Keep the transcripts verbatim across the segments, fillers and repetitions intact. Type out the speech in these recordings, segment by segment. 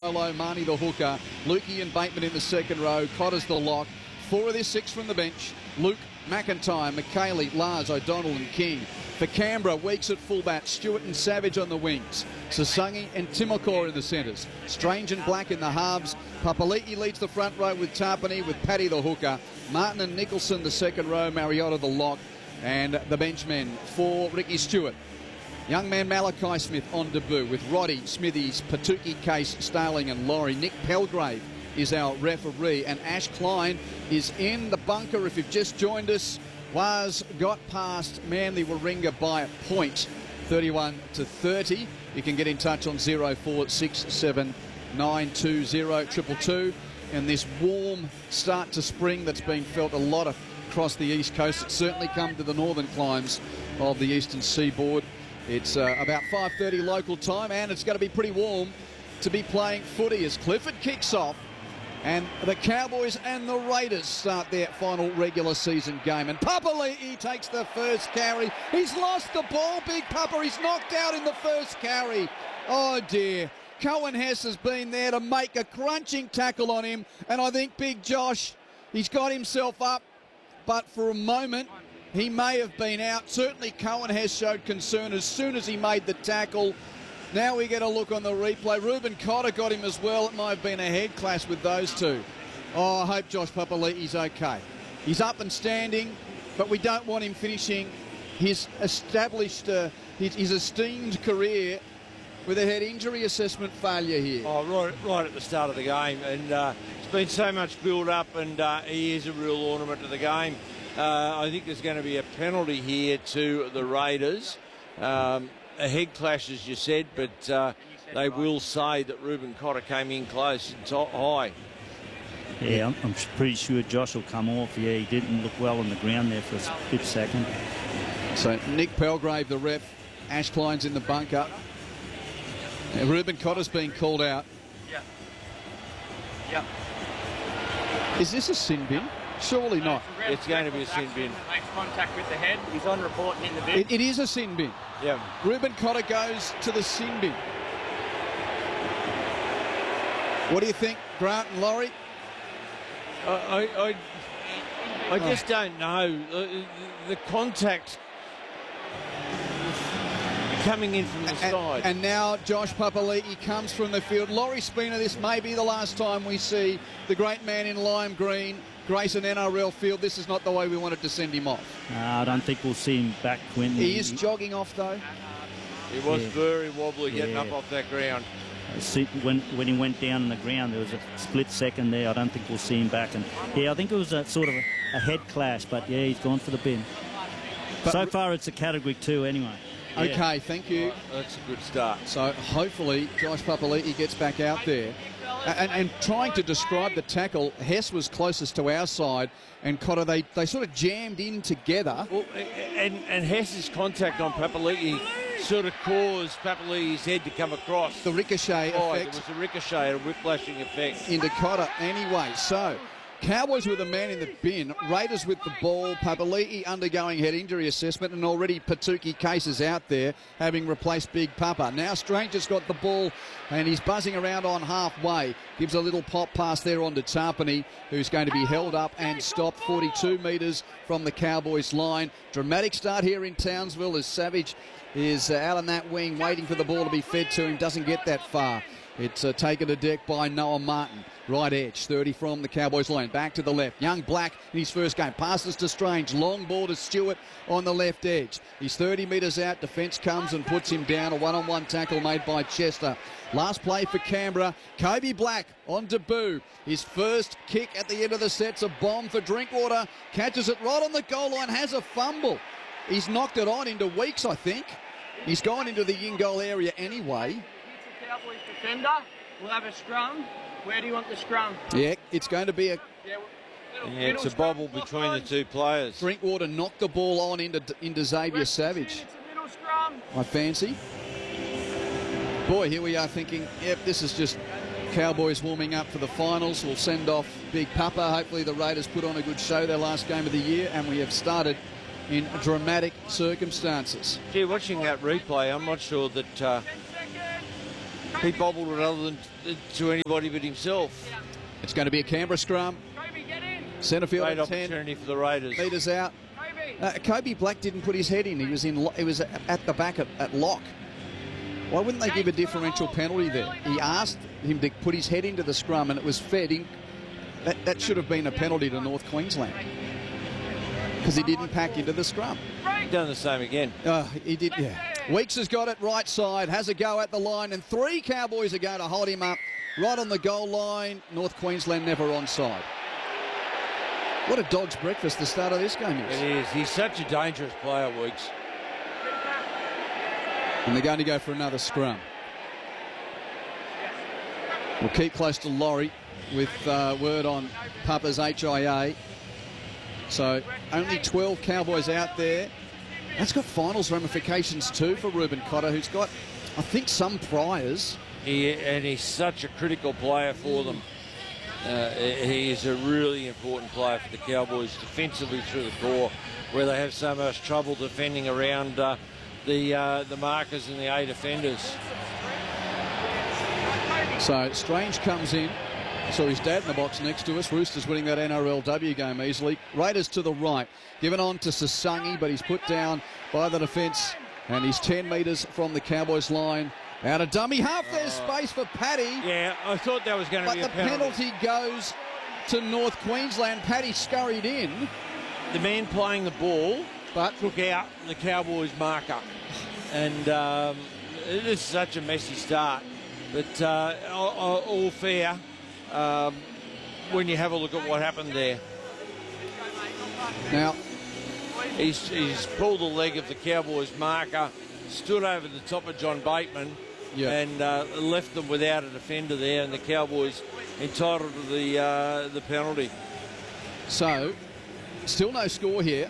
Bartolo, Marnie the hooker, Lukey and Bateman in the second row, Cotter's the lock. Four of their six from the bench. Luke, McIntyre, McKaylee, Lars, O'Donnell and King. For Canberra, Weeks at fullback, Stewart and Savage on the wings. Sasangi and Timokor in the centres. Strange and Black in the halves. Papali'i leads the front row with Tarpany, with Paddy the hooker. Martin and Nicholson the second row, Mariota the lock. And the benchmen for Ricky Stewart. Young man Malachi Smith on debut with Roddy, Smithies, Patuki, Case, Starling and Laurie. Nick Pelgrave is our referee, and Ash Klein is in the bunker. If you've just joined us, Was got past Manly Warringah by a point, thirty-one to thirty. You can get in touch on zero four six seven nine two zero two two two. And this warm start to spring that's been felt a lot across the east coast, it's certainly come to the northern climes of the eastern seaboard. It's uh, about five thirty local time, and it's going to be pretty warm to be playing footy as Clifford kicks off. And the Cowboys and the Raiders start their final regular season game. And Papali'i takes the first carry. He's lost the ball, Big Papa. He's knocked out in the first carry. Oh, dear. Cohen Hess has been there to make a crunching tackle on him. And I think Big Josh, he's got himself up. But for a moment, he may have been out. Certainly Cohen Hess showed concern as soon as he made the tackle. Now we get a look on the replay. Reuben Cotter got him as well. It might have been a head clash with those two. Oh, I hope Josh Papali'i's okay. He's up and standing, but we don't want him finishing his established, uh, his, his esteemed career with a head injury assessment failure here. Oh, right, right at the start of the game. And uh, it's been so much build-up, and uh, he is a real ornament to the game. Uh, I think there's going to be a penalty here to the Raiders. Um, A head clash, as you said, but uh, they will say that Reuben Cotter came in close and top high. Yeah, I'm, I'm pretty sure Josh will come off. Yeah, he didn't look well on the ground there for a split second. So Nick Pelgrave, the ref, Ash Klein's in the bunker. Now, Reuben Cotter's being called out. Yeah. Yeah. Is this a sin bin? Surely not. It's going to be a sin bin. Makes contact with the head. He's on report and in the bin. It, it is a sin bin. Yeah. Reuben Cotter goes to the sin bin. What do you think, Grant and Laurie? I, I, I, I just don't know. The, the contact coming in from the and, side. And now Josh Papali'i comes from the field. Laurie Spina, this may be the last time we see the great man in lime green grace an N R L field. This is not the way we wanted to send him off. Uh, I don't think we'll see him back, Quentin. He is jogging off, though. He was Yeah. very wobbly getting Yeah. up off that ground. When, when he went down on the ground, there was a split second there. I don't think we'll see him back. And yeah, I think it was a sort of a, a head clash, but yeah, he's gone for the bin. But so far, it's a category two anyway. Yeah. Okay, thank you. That's a good start. So hopefully Josh Papali'i gets back out there. And, and trying to describe the tackle, Hess was closest to our side, and Cotter, they, they sort of jammed in together. Well, and, and Hess's contact on Papali'i sort of caused Papali'i's head to come across. The ricochet oh, effect. It was a ricochet, a whiplashing effect. Into Cotter anyway. So Cowboys with a man in the bin, Raiders with the ball, Papali'i undergoing head injury assessment, and already Patuki cases out there, having replaced Big Papa. Now Stranger's got the ball, and he's buzzing around on halfway. Gives a little pop pass there onto Tarpany, who's going to be held up and stopped forty-two metres from the Cowboys line. Dramatic start here in Townsville as Savage is uh, out on that wing, waiting for the ball to be fed to him. Doesn't get that far. It's uh, taken to deck by Noah Martin. Right edge, thirty from the Cowboys line. Back to the left. Young Black in his first game. Passes to Strange. Long ball to Stewart on the left edge. He's thirty metres out. Defence comes and puts him down. A one-on-one tackle made by Chester. Last play for Canberra. Kobe Black on debut. His first kick at the end of the set's a bomb for Drinkwater. Catches it right on the goal line. Has a fumble. He's knocked it on into Weeks, I think. He's gone into the in-goal area anyway. It's a Cowboys defender. We'll have a scrum. Where do you want the scrum? Yeah, it's going to be a... Yeah, little, Yeah, it's a bobble between the two players. Drinkwater knocked the ball on into, into Xavier Savage. It's a middle scrum. I fancy. Boy, here we are thinking, yep, this is just Cowboys warming up for the finals. We'll send off Big Papa. Hopefully the Raiders put on a good show their last game of the year, and we have started in dramatic circumstances. Gee, watching that replay, I'm not sure that uh, he bobbled it other than to anybody but himself. It's going to be a Canberra scrum. Kobe, get in. Centre field Great at ten opportunity for the Raiders. metres out. Kobe. Uh, Kobe Black didn't put his head in. He was in. Lo- he was at the back at, at lock. Why wouldn't they give a differential penalty there? He asked him to put his head into the scrum, and it was fed in. That, that should have been a penalty to North Queensland because he didn't pack into the scrum. Done the same again. Uh, he did, yeah. Weeks has got it right side, has a go at the line, and three Cowboys are going to hold him up right on the goal line. North Queensland never onside. What a dog's breakfast the start of this game is. It is. He's such a dangerous player, Weeks. And they're going to go for another scrum. We'll keep close to Laurie with uh, word on Papa's H I A. So only twelve Cowboys out there. That's got finals ramifications too for Reuben Cotter, who's got, I think, some priors. He, and he's such a critical player for them. Uh, he is a really important player for the Cowboys defensively through the core, where they have so much trouble defending around uh, the uh, the markers and the eight defenders. So Strange comes in. Saw his dad in the box next to us. Roosters winning that N R L W game easily. Raiders to the right. Given on to Sasangi, but he's put down by the defence. And he's ten metres from the Cowboys line. Out of dummy half, there's space for Paddy. Yeah, I thought that was going to But be a the penalty. penalty goes to North Queensland. Paddy scurried in. The man playing the ball But took out the Cowboys marker. And um, it is such a messy start. But uh, all, all fair um, when you have a look at what happened there. now, He's, he's pulled the leg of the Cowboys marker, stood over the top of John Bateman, yeah. and uh, left them without a defender there, and the Cowboys entitled to the uh, the penalty. So, still no score here.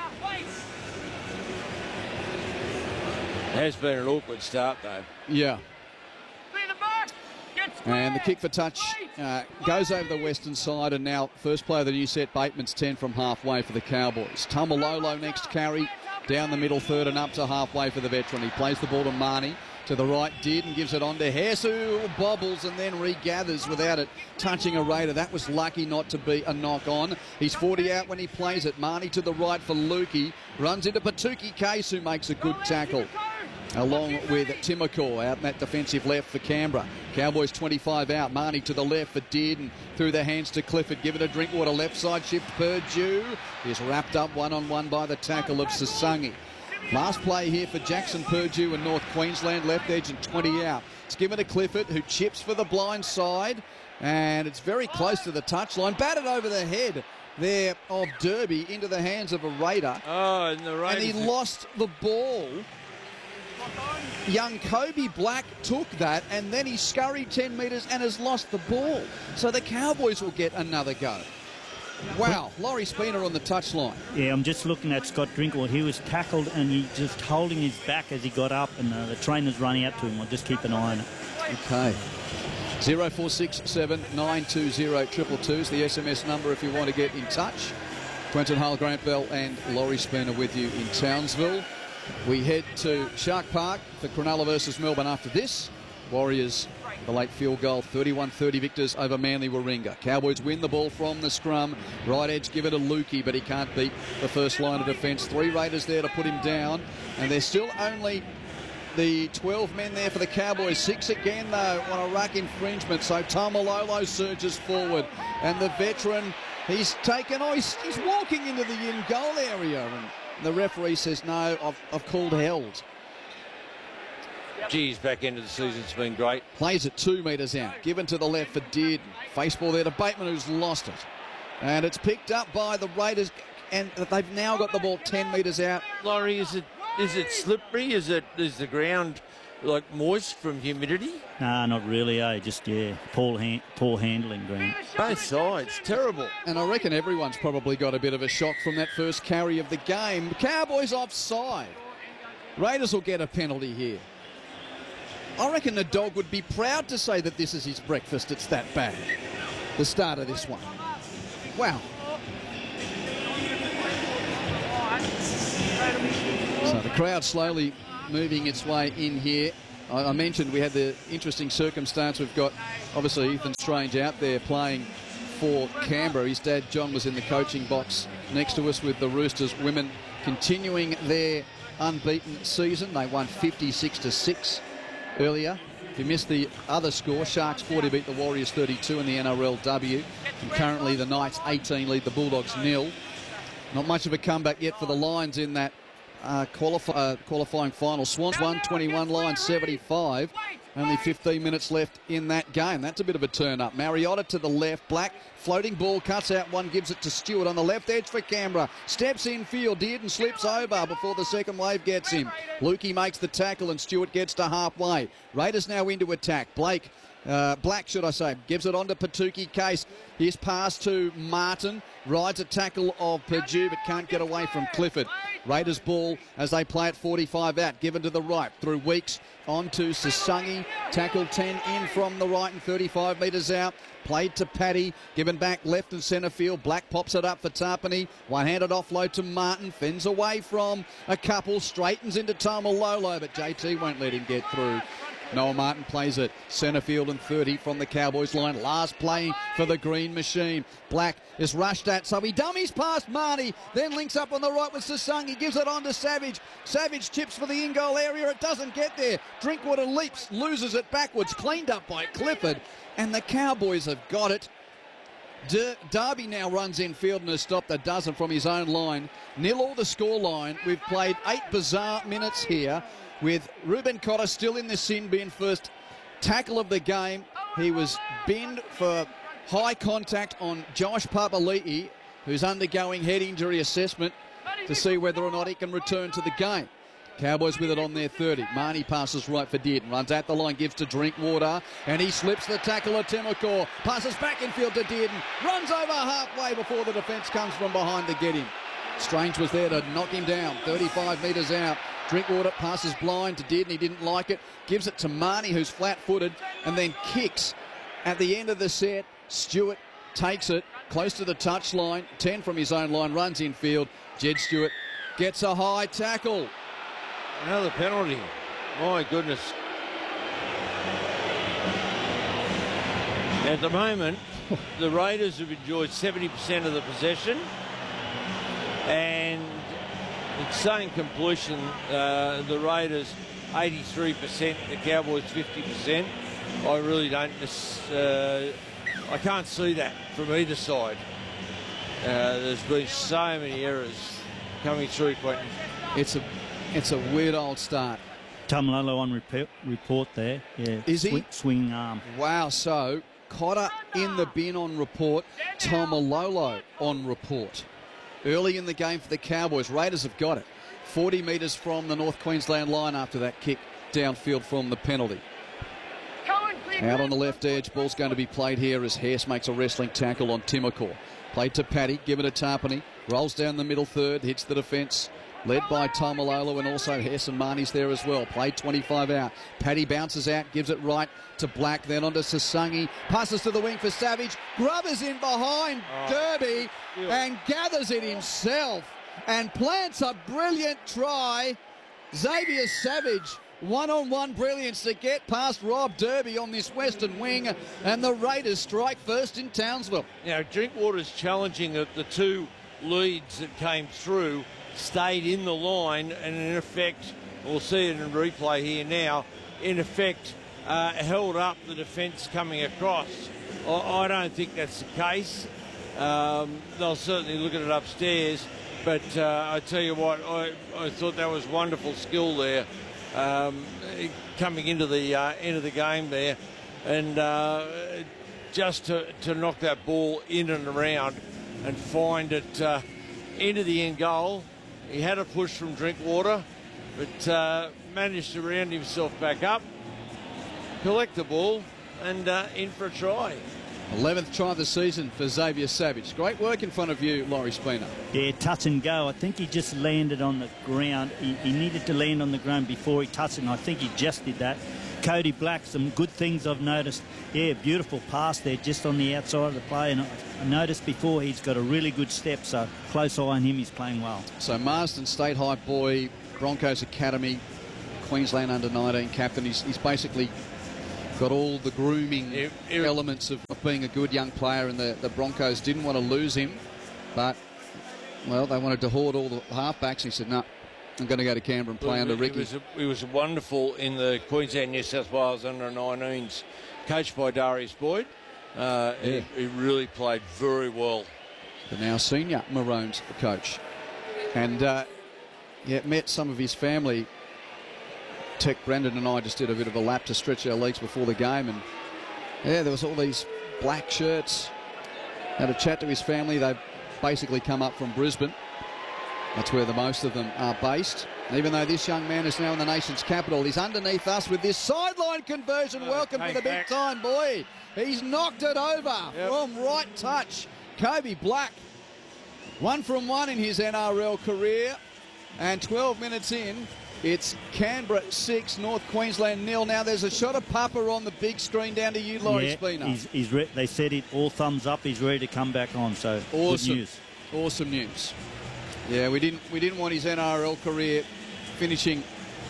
It has been an awkward start, though. Yeah. Clear the back. Get square. And the kick for touch uh, goes over the western side, and now first play of the new set, Bateman's ten from halfway for the Cowboys. Tamalolo next carry, down the middle third and up to halfway for the veteran. He plays the ball to Marnie. To the right, did and gives it on to Hesu, who bobbles and then regathers without it touching a Raider. That was lucky not to be a knock on. He's forty out when he plays it. Marnie to the right for Lukey. Runs into Patuki Case, who makes a good tackle. Along with Timokor out in that defensive left for Canberra. Cowboys twenty-five out. Marnie to the left for Did and through the hands to Clifford. Give it a Drinkwater left side shift. Purdue is wrapped up one-on-one by the tackle of Sasangi. Last play here for Jackson Purdue and North Queensland. Left edge and twenty out. It's given to Clifford, who chips for the blind side. And it's very close to the touchline. Batted over the head there of Derby into the hands of a Raider. Oh, and the And Raiders... he lost the ball. Young Kobe Black took that, and then he scurried ten metres and has lost the ball. So the Cowboys will get another go. Wow, Laurie Spina on the touchline. Yeah, I'm just looking at Scott Drinkwater. He was tackled and he just holding his back as he got up, and uh, the trainer's running out to him. I'll just keep an eye on it. Okay. zero four six seven nine two zero two two two is the S M S number if you want to get in touch. Quentin Hull, Grant Bell and Laurie Spina with you in Townsville. We head to Shark Park for Cronulla versus Melbourne after this. Warriors, the late field goal, thirty-one thirty victors over Manly Warringah. Cowboys win the ball from the scrum. Right edge, give it to Lukey, but he can't beat the first line of defence. Three Raiders there to put him down, and there's still only the twelve men there for the Cowboys. Six again, though, on a ruck infringement. So Tamalolo surges forward, and the veteran, he's taken, oh, he's, he's walking into the in-goal area, and the referee says, no, I've, I've called held. Geez, back end of the season's been great. Plays it two metres out. Given to the left for Did. Faceball there to Bateman, who's lost it. And it's picked up by the Raiders, and they've now got the ball ten metres out. Laurie, is it is it slippery? Is it is the ground like moist from humidity? Nah, not really, eh? Just, yeah, poor, hand, poor handling, Grant. Both sides, terrible. And I reckon everyone's probably got a bit of a shock from that first carry of the game. Cowboys offside. Raiders will get a penalty here. I reckon the dog would be proud to say that this is his breakfast. It's that bad. The start of this one. Wow. So the crowd slowly moving its way in here I, I mentioned we had the interesting circumstance. We've got, obviously, Ethan Strange out there playing for Canberra. His dad, John, was in the coaching box next to us with the Roosters women continuing their unbeaten season. They won fifty-six to six earlier. If you missed the other score, Sharks forty beat the Warriors thirty-two in the N R L W. And currently the Knights eighteen lead the Bulldogs nil. Not much of a comeback yet for the Lions in that uh, qualify, uh, qualifying final. Swans won twenty-one, Lions seventy-five. Only fifteen minutes left in that game. That's a bit of a turn up. Mariota to the left. Black floating ball, cuts out one, gives it to Stewart on the left edge for Canberra. Steps in field, Dearden slips over before the second wave gets him. Lukey makes the tackle and Stewart gets to halfway. Raiders now into attack. Blake, uh, Black should I say, gives it on to Patuki Case. His pass to Martin. Rides a tackle of Purdue but can't get away from Clifford. Raiders ball as they play at forty-five out. Given to the right through Weeks on to Sasungi. Tackle ten in from the right and thirty-five metres out. Played to Paddy. Given back left and centre field. Black pops it up for Tarpany. One-handed offload to Martin. Fends away from a couple. Straightens into Tamalolo, but J T won't let him get through. Noah Martin plays it centre field and thirty from the Cowboys line. Last play for the Green Machine. Black is rushed at, so he dummies past Marnie, then links up on the right with Sasungi. He gives it on to Savage. Savage tips for the in-goal area. It doesn't get there. Drinkwater leaps, loses it backwards. Cleaned up by Clifford, and the Cowboys have got it. Der- Darby now runs in field and has stopped a dozen from his own line. Nil all the score line. We've played eight bizarre minutes here, with Ruben Cotter still in the sin bin. First tackle of the game. He was binned for high contact on Josh Papali'i, who's undergoing head injury assessment to see whether or not he can return to the game. Cowboys with it on their thirty. Marnie passes right for Dearden. Runs at the line, gives to Drinkwater, and he slips the tackle of Timokor. Passes back in field to Dearden. Runs over halfway before the defence comes from behind to get him. Strange was there to knock him down. thirty-five metres out. Drinkwater passes blind to Dearden. He didn't like it. Gives it to Marnie, who's flat-footed, and then kicks at the end of the set. Stewart takes it close to the touchline. ten from his own line. Runs in field. Jed Stewart gets a high tackle. Another penalty. My goodness. At the moment, the Raiders have enjoyed seventy percent of the possession, and insane completion. Uh, the Raiders eighty-three percent, the Cowboys fifty percent. I really don't. Uh, I can't see that from either side. Uh, there's been so many errors coming through, Quentin. It's a, it's a weird old start. Tamalolo on rep- report there. Yeah. Is he? Swing, swinging arm. Wow, so Cotter in the bin on report, Tamalolo on report. Early in the game for the Cowboys. Raiders have got it. forty metres from the North Queensland line after that kick downfield from the penalty. Out on the left edge, ball's going to be played here as Hess makes a wrestling tackle on Timokor. Played to Paddy, given to Tarpany. Rolls down the middle third, hits the defence. Led by Tamalolo, and also Hess and Marnie's there as well. Played twenty-five out. Paddy bounces out, gives it right to Black, then on to Sasungi. Passes to the wing for Savage. Grubbers in behind oh. Derby and gathers it himself and plants a brilliant try. Xavier Savage, one-on-one brilliance to get past Rob Derby on this western wing, and the Raiders strike first in Townsville. Now, Drinkwater's challenging the, the two leads that came through, stayed in the line, and in effect, we'll see it in replay here now, in effect uh, held up the defence coming across. I, I don't think that's the case. Um, they'll certainly look at it upstairs, but uh, I tell you what, I, I thought that was wonderful skill there, um, coming into the uh, end of the game there, and uh, just to, to knock that ball in and around and find it uh, into the end goal. He had a push from Drinkwater, but uh, managed to round himself back up, collect the ball, and uh, in for a try. eleventh try of the season for Xavier Savage. Great work in front of you, Laurie Spina. Yeah, touch and go. I think he just landed on the ground. He, he needed to land on the ground before he touched it, and I think he just did that. Cody Black, some good things I've noticed. Yeah, beautiful pass there just on the outside of the play, and I noticed before he's got a really good step, so close eye on him, he's playing well. So Marsden State High boy, Broncos Academy, Queensland under nineteen captain. He's, he's basically got all the grooming It- it- elements of, of being a good young player, and the, the Broncos didn't want to lose him, but, well, they wanted to hoard all the halfbacks. He said, no, I'm going to go to Canberra and play Well, under it Ricky. was, it was wonderful in the Queensland New South Wales under nineteens, coached by Darius Boyd. Uh, Yeah. he, he really played very well. The now senior Maroons coach. And, uh, yeah, met some of his family. Tech Brendan and I just did a bit of a lap to stretch our legs before the game, and yeah, there was all these black shirts. Had a chat to his family. They've basically come up from Brisbane. That's where the most of them are based. Even though this young man is now in the nation's capital, he's underneath us with this sideline conversion. Oh, Welcome to came the big back. time, boy. He's knocked it over Yep. from right touch. Kobe Black, one from one in his N R L career, and twelve minutes in, it's Canberra six, North Queensland nil. Now there's a shot of Papa on the big screen down to you, Laurie Yeah, Spina. he's, he's re- they said it all thumbs up. He's ready to come back on. So Awesome. good news. Awesome news. Yeah, we didn't we didn't want his N R L career finishing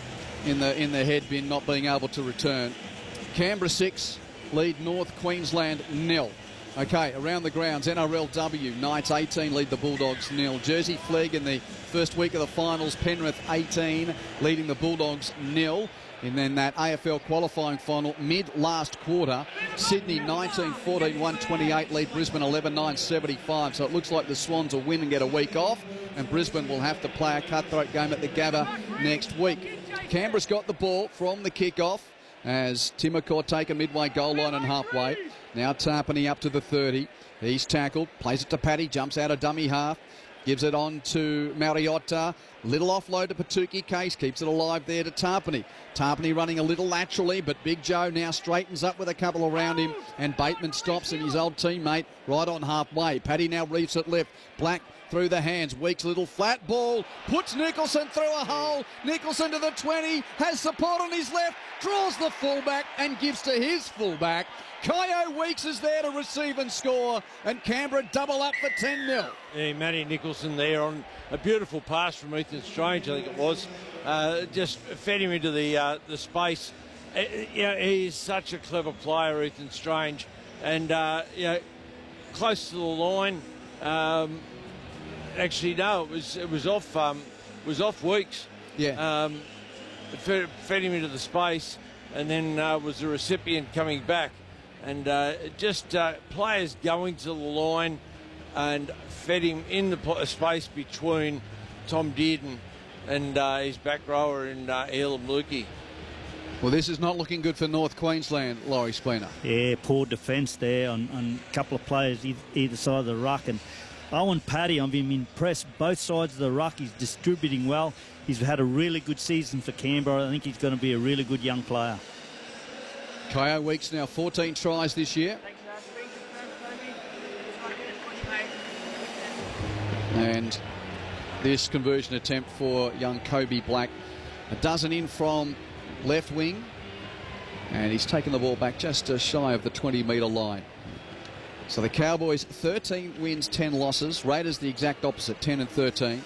in the in the head bin, not being able to return. Canberra six, lead North Queensland nil. Okay, around the grounds, N R L W, Knights eighteen, lead the Bulldogs nil. Jersey Flegg in the first week of the finals, Penrith eighteen, leading the Bulldogs nil. And then that A F L qualifying final, mid-last quarter, Sydney nineteen fourteen, one twenty-eight, lead Brisbane eleven nine, seventy-five. So it looks like the Swans will win and get a week off, and Brisbane will have to play a cutthroat game at the Gabba next week. Canberra's got the ball from the kickoff as Timokor take a midway goal line and halfway. Now Tarpany up to the thirty. He's tackled, plays it to Paddy, jumps out of dummy half, gives it on to Mariota. Little offload to Patuki. Case keeps it alive there to Tarpany. Tarpany running a little laterally, but Big Joe now straightens up with a couple around him, and Bateman stops, and his old teammate right on halfway. Paddy now reefs it left. Black through the hands. Weeks little flat ball. Puts Nicholson through a hole. Nicholson to the twenty. Has support on his left. Draws the fullback and gives to his fullback. Kyo Weeks is there to receive and score, and Canberra double up for ten nil. Yeah, Matty Nicholson there on a beautiful pass from Ethan Strange, I think it was. Uh, just fed him into the uh, the space. Uh, you know, he's such a clever player, Ethan Strange, and uh, you know, close to the line. Um, actually, no, it was it was off um, was off Weeks. Yeah. Um, fed, fed him into the space, and then uh, was the recipient coming back. And uh, just uh, players going to the line and fed him in the po- space between Tom Dearden and uh, his back rower in uh, Elam Lukey. Well, this is not looking good for North Queensland, Laurie Spina. Yeah, poor defence there on, on a couple of players either, either side of the ruck. And Owen Paddy, I've been impressed both sides of the ruck. He's distributing well. He's had a really good season for Canberra. I think he's going to be a really good young player. Kyo Weeks now fourteen tries this year. And this conversion attempt for young Kobe Black. A dozen in from left wing. And he's taken the ball back just uh, shy of the twenty metre line. So the Cowboys, thirteen wins, ten losses. Raiders the exact opposite, ten and thirteen.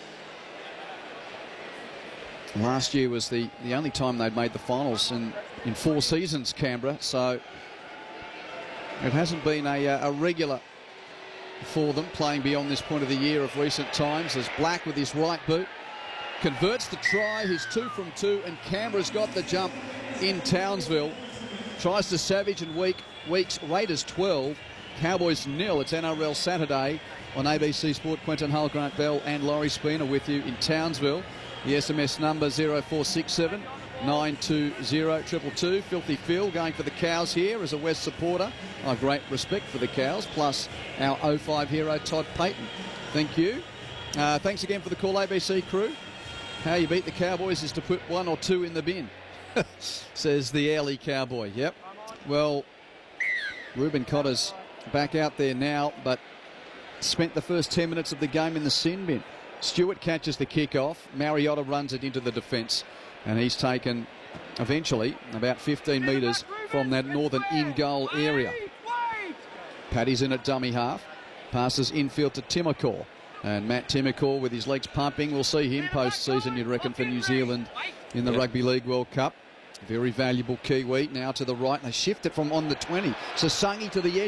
Last year was the, the only time they'd made the finals in, in four seasons, Canberra. So it hasn't been a, a regular for them, playing beyond this point of the year of recent times. As Black with his right boot converts the try. He's two from two, and Canberra's got the jump in Townsville. Tries to Savage and Week. Weeks, Raiders twelve, Cowboys nil. It's N R L Saturday on A B C Sport. Quentin Hull, Grant Bell and Laurie Spina with you in Townsville. The S M S number zero four six seven nine two zero two two two. Filthy Phil going for the Cows here as a West supporter. I have great respect for the Cows, plus our oh five hero Todd Payton. Thank you. Uh, thanks again for the call, A B C crew. How you beat the Cowboys is to put one or two in the bin, says the early Cowboy. Yep. Well, Ruben Cotter's back out there now, but spent the first ten minutes of the game in the sin bin. Stewart catches the kick-off. Mariota runs it into the defence, and he's taken, eventually, about fifteen metres from that northern in-goal area. Paddy's in at dummy half. Passes infield to Timokor. And Matt Timmaker with his legs pumping. We'll see him post-season, you'd reckon, for New Zealand in the Yep. Rugby League World Cup. Very valuable Kiwi. Now to the right. They shift it from on the twenty. Sasangi to the edge.